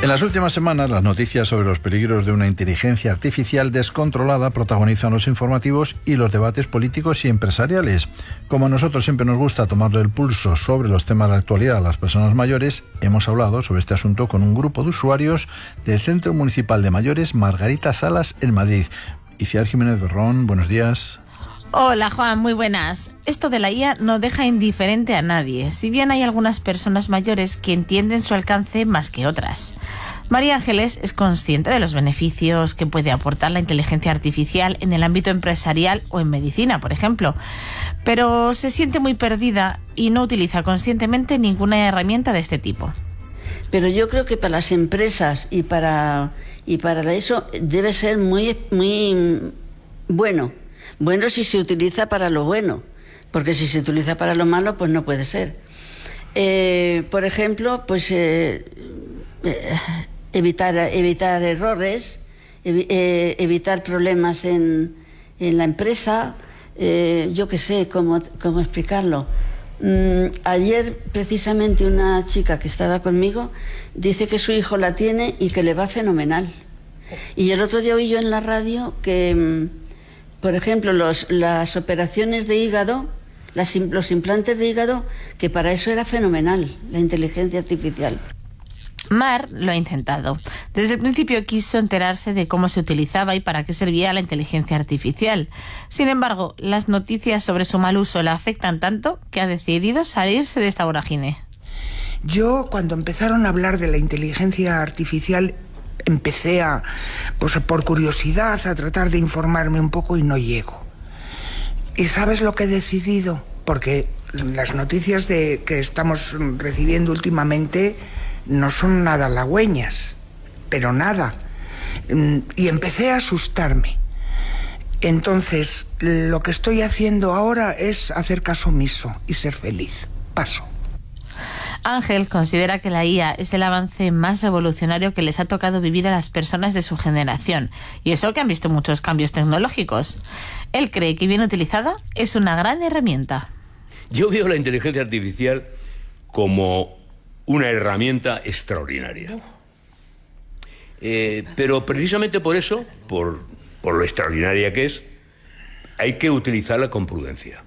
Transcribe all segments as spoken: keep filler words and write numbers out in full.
En las últimas semanas, las noticias sobre los peligros de una inteligencia artificial descontrolada protagonizan los informativos y los debates políticos y empresariales. Como a nosotros siempre nos gusta tomarle el pulso sobre los temas de actualidad a las personas mayores, hemos hablado sobre este asunto con un grupo de usuarios del Centro Municipal de Mayores Margarita Salas en Madrid. Iciar Jiménez Berrón, buenos días. Hola Juan, muy buenas. Esto de la I A no deja indiferente a nadie, si bien hay algunas personas mayores que entienden su alcance más que otras. María Ángeles es consciente de los beneficios que puede aportar la inteligencia artificial en el ámbito empresarial o en medicina, por ejemplo, pero se siente muy perdida y no utiliza conscientemente ninguna herramienta de este tipo. Pero yo creo que para las empresas y para, y para eso debe ser muy, muy bueno. Bueno si se utiliza para lo bueno, porque si se utiliza para lo malo, pues no puede ser. Eh, por ejemplo, pues eh, eh, evitar, evitar errores, ev eh, evitar problemas en, en la empresa, eh, yo qué sé, cómo, cómo explicarlo. Mm, ayer, precisamente, una chica que estaba conmigo dice que su hijo la tiene y que le va fenomenal. Y el otro día oí yo en la radio que... Por ejemplo, los, las operaciones de hígado, las, los implantes de hígado, que para eso era fenomenal, la inteligencia artificial. Mar lo ha intentado. Desde el principio quiso enterarse de cómo se utilizaba y para qué servía la inteligencia artificial. Sin embargo, las noticias sobre su mal uso la afectan tanto que ha decidido salirse de esta vorágine. Yo, cuando empezaron a hablar de la inteligencia artificial, empecé a, pues por curiosidad, a tratar de informarme un poco y no llego. ¿Y sabes lo que he decidido? Porque las noticias de, que estamos recibiendo últimamente no son nada halagüeñas, pero nada. Y empecé a asustarme. Entonces, lo que estoy haciendo ahora es hacer caso omiso y ser feliz. Paso. Ángel considera que la I A es el avance más revolucionario que les ha tocado vivir a las personas de su generación, y eso que han visto muchos cambios tecnológicos. Él cree que bien utilizada es una gran herramienta. Yo veo la inteligencia artificial como una herramienta extraordinaria. Eh, pero precisamente por eso, por, por lo extraordinaria que es, hay que utilizarla con prudencia.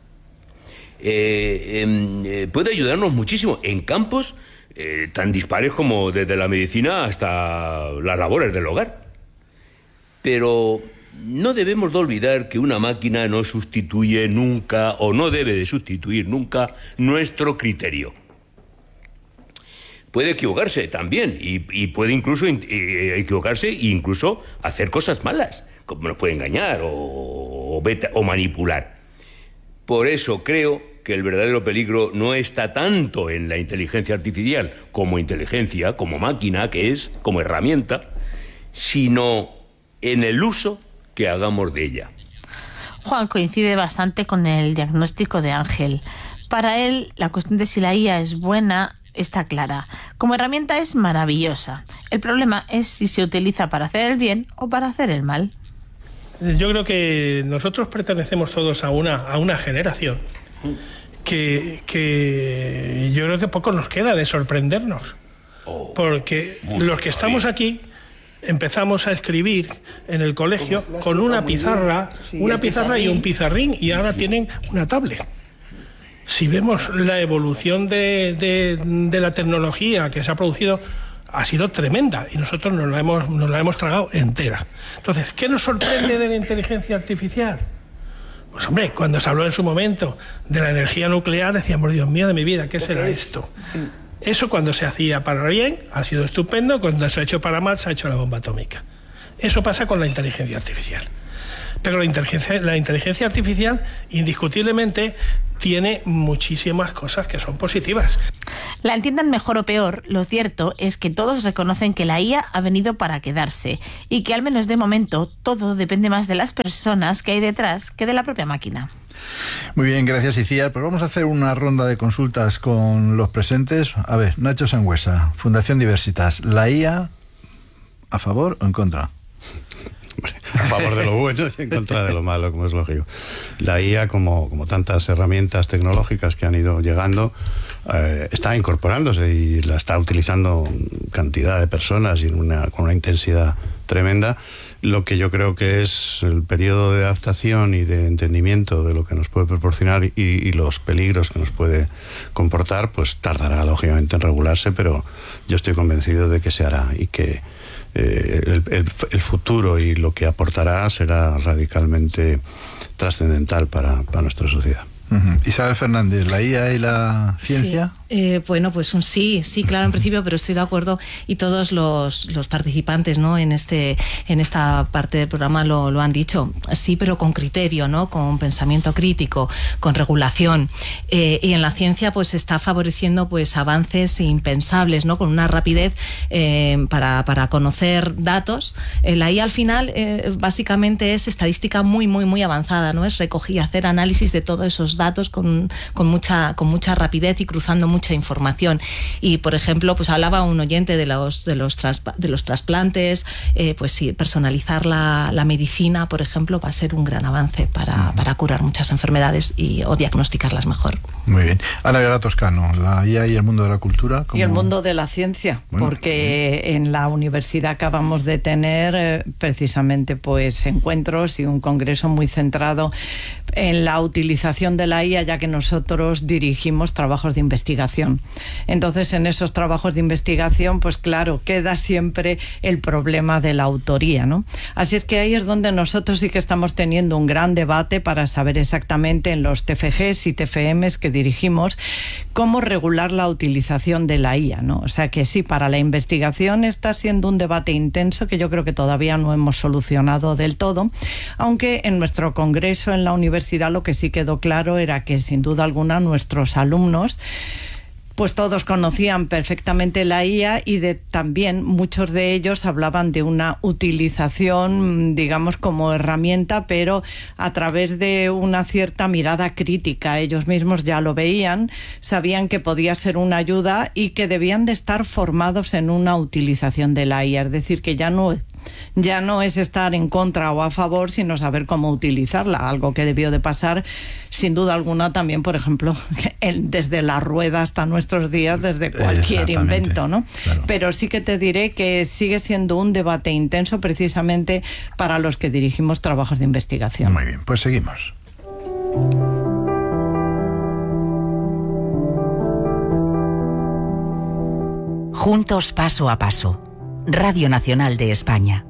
Eh, eh, puede ayudarnos muchísimo en campos eh, tan dispares como desde la medicina hasta las labores del hogar. Pero no debemos de olvidar que una máquina no sustituye nunca, o no debe de sustituir nunca, nuestro criterio. Puede equivocarse también, y, y puede incluso eh, equivocarse e incluso hacer cosas malas, como nos puede engañar o, o, beta, o manipular. Por eso creo que el verdadero peligro no está tanto en la inteligencia artificial como inteligencia, como máquina que es, como herramienta, sino en el uso que hagamos de ella. Juan coincide bastante con el diagnóstico de Ángel. Para él, la cuestión de si la I A es buena está clara. Como herramienta es maravillosa. El problema es si se utiliza para hacer el bien o para hacer el mal. Yo creo que nosotros pertenecemos todos a una, a una generación que, que yo creo que poco nos queda de sorprendernos. Porque los que estamos aquí empezamos a escribir en el colegio con una pizarra, una pizarra y un pizarrín, y ahora tienen una tablet. Si vemos la evolución de, de, de la tecnología que se ha producido, ha sido tremenda y nosotros nos la hemos, nos la hemos tragado entera. Entonces, ¿qué nos sorprende de la inteligencia artificial? Pues hombre, cuando se habló en su momento de la energía nuclear, decíamos, Dios mío de mi vida, ¿qué será esto? Eso cuando se hacía para bien ha sido estupendo, cuando se ha hecho para mal se ha hecho la bomba atómica. Eso pasa con la inteligencia artificial. Pero la inteligencia, la inteligencia artificial indiscutiblemente tiene muchísimas cosas que son positivas. La entiendan mejor o peor, lo cierto es que todos reconocen que la I A ha venido para quedarse y que al menos de momento todo depende más de las personas que hay detrás que de la propia máquina. Muy bien, gracias Iciar. Pues vamos a hacer una ronda de consultas con los presentes. A ver, Nacho Sangüesa, Fundación Diversitas, ¿la I A a favor o en contra? A favor de lo bueno y en contra de lo malo, como es lógico. La I A, como, como tantas herramientas tecnológicas que han ido llegando, eh, está incorporándose y la está utilizando cantidad de personas y una, con una intensidad tremenda. Lo que yo creo que es el periodo de adaptación y de entendimiento de lo que nos puede proporcionar y, y los peligros que nos puede comportar, pues tardará lógicamente en regularse, pero yo estoy convencido de que se hará y que eh, el, el, el futuro y lo que aportará será radicalmente trascendental para, para nuestra sociedad. Uh-huh. Isabel Fernández, ¿la I A y la ciencia? Sí. Eh, bueno, pues un sí, sí, claro, en principio, pero estoy de acuerdo y todos los, los participantes, ¿no?, en este en esta parte del programa lo, lo han dicho. Sí, pero con criterio, ¿no?, con pensamiento crítico, con regulación. Eh, y en la ciencia, pues está favoreciendo pues avances impensables, ¿no?, con una rapidez eh, para, para conocer datos. Eh, la I A al final eh, básicamente es estadística muy, muy, muy avanzada, ¿no? Es recoger, hacer análisis de todos esos datos con, con mucha, con mucha rapidez y cruzando mucha información. Y por ejemplo, pues hablaba un oyente de los de los tras, de los trasplantes, eh, pues sí, personalizar la, la medicina, por ejemplo, va a ser un gran avance para, uh-huh. para curar muchas enfermedades y o diagnosticarlas mejor. Muy bien. Ana Vega Toscano, la I A y el mundo de la cultura. ¿cómo? Y el mundo de la ciencia, bueno, porque sí. En la universidad acabamos de tener eh, precisamente pues encuentros y un congreso muy centrado en la utilización de la I A, ya que nosotros dirigimos trabajos de investigación. Entonces, en esos trabajos de investigación, pues claro, queda siempre el problema de la autoría, ¿no? Así es que ahí es donde nosotros sí que estamos teniendo un gran debate para saber exactamente en los T F Gs y T F Ms que dirigimos cómo regular la utilización de la I A, ¿no? O sea que sí, para la investigación está siendo un debate intenso que yo creo que todavía no hemos solucionado del todo, aunque en nuestro congreso en la universidad lo que sí quedó claro era que sin duda alguna nuestros alumnos pues todos conocían perfectamente la I A y de, también muchos de ellos hablaban de una utilización, digamos, como herramienta, pero a través de una cierta mirada crítica. Ellos mismos ya lo veían, sabían que podía ser una ayuda y que debían de estar formados en una utilización de la I A. Es decir, que ya no, ya no es estar en contra o a favor, sino saber cómo utilizarla, algo que debió de pasar sin duda alguna también, por ejemplo, desde la rueda hasta nuestros días, desde cualquier invento, ¿no? Claro. Pero sí que te diré que sigue siendo un debate intenso precisamente para los que dirigimos trabajos de investigación. Muy bien, pues seguimos. Juntos paso a paso. Radio Nacional de España.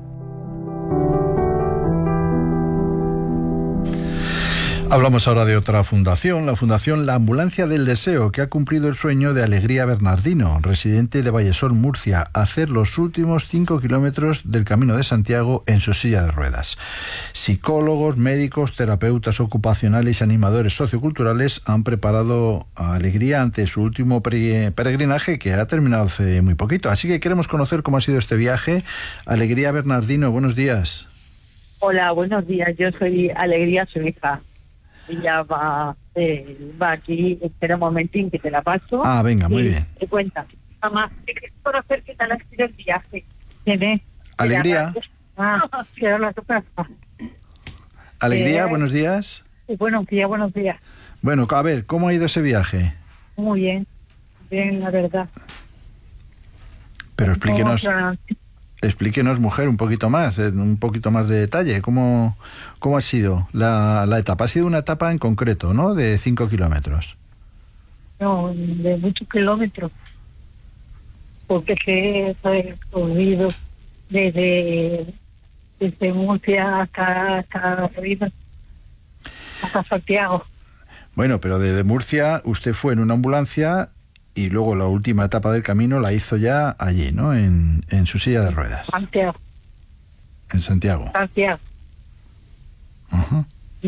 Hablamos ahora de otra fundación, la Fundación La Ambulancia del Deseo, que ha cumplido el sueño de Alegría Bernardino, residente de Vallesol, Murcia, hacer los últimos cinco kilómetros del Camino de Santiago en su silla de ruedas. Psicólogos, médicos, terapeutas ocupacionales y animadores socioculturales han preparado a Alegría ante su último peregrinaje, que ha terminado hace muy poquito. Así que queremos conocer cómo ha sido este viaje. Alegría Bernardino, buenos días. Hola, buenos días. Yo soy Alegría, su hija. Ella va, eh, va aquí, espera un momentín que te la paso. Ah, venga, muy bien. Te cuenta. Mamá, te quería conocer qué tal ha sido el viaje. ¿Tiene? Alegría. Ah, quiero la casa. Alegría, eh, buenos días. Buenos días, buenos días. Bueno, a ver, ¿cómo ha ido ese viaje? Muy bien, bien, la verdad. Pero explíquenos... Explíquenos, mujer, un poquito más, un poquito más de detalle. ¿Cómo, cómo ha sido la, la etapa? Ha sido una etapa en concreto, ¿no? De cinco kilómetros. No, de muchos kilómetros. Porque se he recorrido desde, desde Murcia hasta, hasta arriba, hasta Santiago. Bueno, pero desde Murcia usted fue en una ambulancia... Y luego la última etapa del camino la hizo ya allí, ¿no? En, en su silla de ruedas. Santiago. En Santiago. Santiago. Uh-huh. Sí.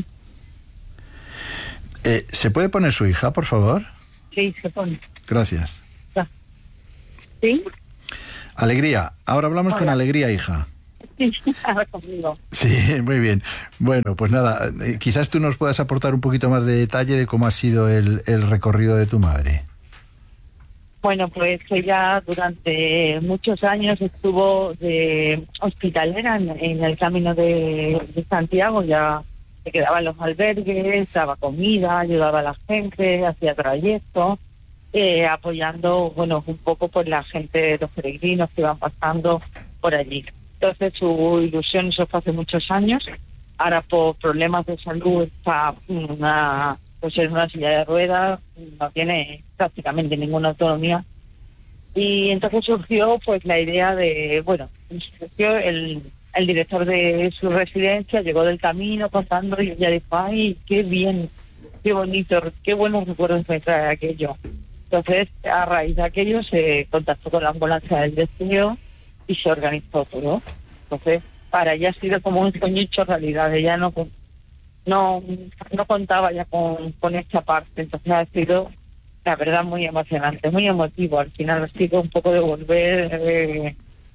Eh, ¿Se puede poner su hija, por favor? Sí, se pone. Gracias. ¿Sí? Alegría. Ahora hablamos Hola. Con Alegría, hija. Sí, ahora conmigo. Sí, muy bien. Bueno, pues nada, eh, quizás tú nos puedas aportar un poquito más de detalle de cómo ha sido el, el recorrido de tu madre. Bueno, pues ella durante muchos años estuvo de hospitalera en, en el Camino de, de Santiago. Ya se quedaba en los albergues, daba comida, ayudaba a la gente, hacía trayectos. eh, apoyando, bueno, un poco por la gente, los peregrinos que iban pasando por allí. Entonces su ilusión, eso fue hace muchos años. Ahora por problemas de salud está una, pues en una silla de ruedas, no tiene prácticamente ninguna autonomía. Y entonces surgió pues la idea de, bueno, surgió el, el director de su residencia, llegó del camino contando y ella dijo, ay, qué bien, qué bonito, qué buenos recuerdos me trae aquello. Entonces, a raíz de aquello se contactó con la ambulancia del deseo y se organizó todo. Entonces, para ella ha sido como un sueño hecho realidad. Ella no no no contaba ya con, con esta parte. Entonces ha sido, la verdad, muy emocionante, muy emotivo. Al final ha sido un poco de volver eh,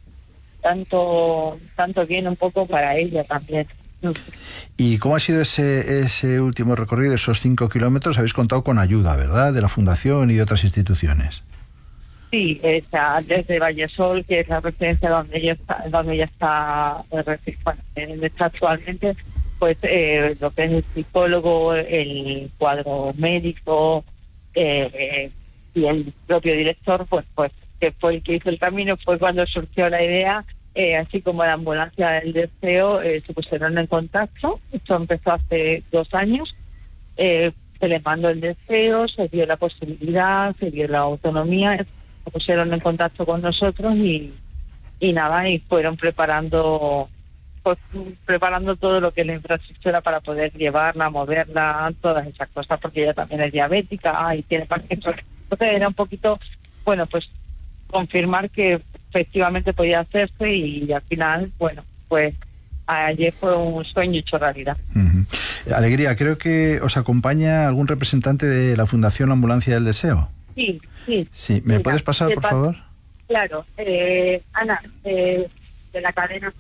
tanto, tanto bien un poco para ella también. ¿Y cómo ha sido ese, ese último recorrido, esos cinco kilómetros? Habéis contado con ayuda, ¿verdad?, de la Fundación y de otras instituciones. Sí, está desde Vallesol, que es la residencia donde ella está, donde ella está, donde está actualmente, pues eh, lo que es el psicólogo, el cuadro médico eh, y el propio director, pues, pues que fue el que hizo el camino, fue cuando surgió la idea. Eh, así como la ambulancia del deseo, eh, se pusieron en contacto. Esto empezó hace dos años. Eh, se les mandó el deseo, se dio la posibilidad, se dio la autonomía, se pusieron en contacto con nosotros y, y nada, y fueron preparando pues, preparando todo lo que es la infraestructura para poder llevarla, moverla, todas esas cosas, porque ella también es diabética y tiene Parkinson. Entonces era un poquito, bueno, pues confirmar que efectivamente podía hacerse y al final, bueno, pues ayer fue un sueño hecho realidad. Uh-huh. Alegría, creo que os acompaña algún representante de la Fundación Ambulancia del Deseo. Sí, sí. Sí, ¿me Mira, puedes pasar, por pas- favor? Claro, eh, Ana, eh, de la cadena.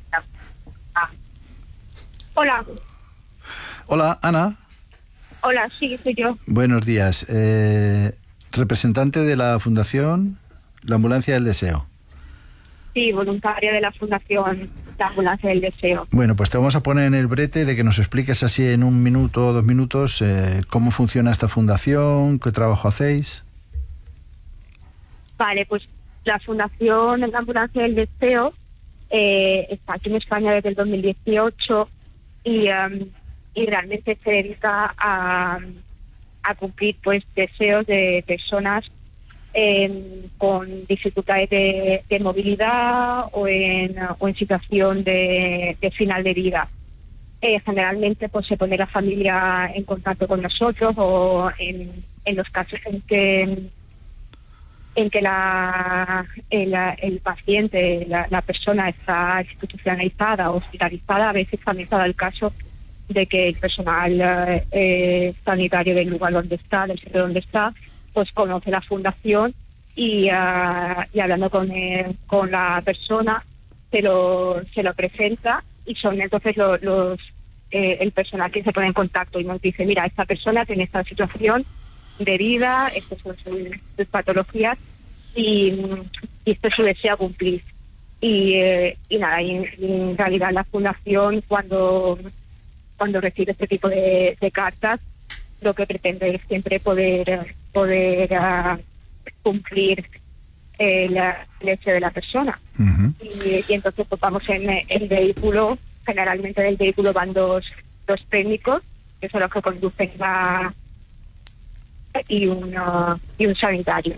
Ah. Hola. Hola, Ana. Hola, sí, soy yo. Buenos días. Eh, representante de la Fundación La Ambulancia del Deseo. Sí, voluntaria de la Fundación La Ambulancia del Deseo. Bueno, pues te vamos a poner en el brete de que nos expliques así en un minuto o dos minutos eh, cómo funciona esta fundación, qué trabajo hacéis. Vale, pues la Fundación La Ambulancia del Deseo eh, está aquí en España desde el dos mil dieciocho y, um, y realmente se dedica a, a cumplir pues deseos de personas Eh, con dificultades de, de movilidad o en, o en situación de, de final de vida. Eh, generalmente pues se pone la familia en contacto con nosotros o en, en los casos en que en que la, el, el paciente, la, la persona está institucionalizada o hospitalizada, a veces también se da el caso de que el personal eh, sanitario del lugar donde está, del sitio donde está, pues conoce la fundación y, uh, y hablando con eh, con la persona se lo se lo presenta y son entonces los, los eh, el personal que se pone en contacto y nos dice, mira, esta persona tiene esta situación de vida, estas son sus, sus patologías y, y esto es su deseo a cumplir. Y, eh, y nada, y en, en realidad la fundación cuando cuando recibe este tipo de, de cartas, lo que pretende es siempre poder poder uh, cumplir el, el hecho de la persona. Uh-huh. y, y entonces pues vamos en el vehículo, generalmente en el vehículo van dos, dos técnicos, que son los que conducen la y un, uh, y un sanitario.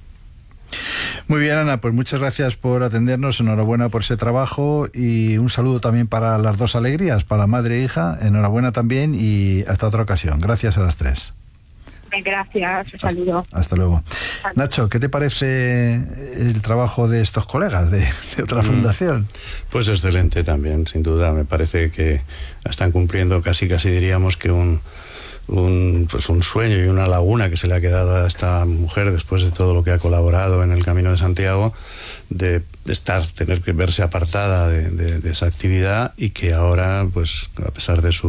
Muy bien, Ana, pues muchas gracias por atendernos, enhorabuena por ese trabajo y un saludo también para las dos Alegrías, para madre e hija, enhorabuena también y hasta otra ocasión. Gracias a las tres. Gracias, un saludo. Hasta, hasta luego. Hasta. Nacho, ¿qué te parece el trabajo de estos colegas de, de otra fundación? Pues excelente también, sin duda. Me parece que están cumpliendo casi, casi diríamos que un... Un, pues un sueño y una laguna que se le ha quedado a esta mujer después de todo lo que ha colaborado en el Camino de Santiago, de estar, tener que verse apartada de, de, de esa actividad y que ahora, pues a pesar de su